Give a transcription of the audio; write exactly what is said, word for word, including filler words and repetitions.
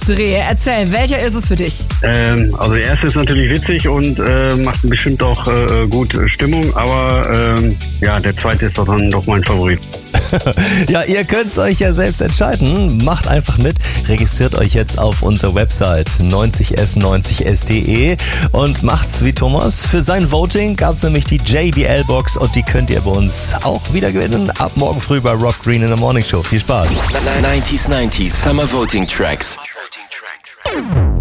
Dreh. Erzähl, welcher ist es für dich? Ähm, also der erste ist natürlich witzig und äh, macht bestimmt auch äh, gut Stimmung, aber ähm, ja, der zweite ist doch dann doch mein Favorit. Ja, ihr könnt es euch ja selbst entscheiden. Macht einfach mit. Registriert euch jetzt auf unserer Website neunzig s neunzig s punkt de und macht's wie Thomas. Für sein Voting gab es nämlich die J B L-Box und die könnt ihr bei uns auch wieder gewinnen. Ab morgen früh bei Rock Green in the Morning Show. Viel Spaß. nineties nineties Summer Voting Tracks.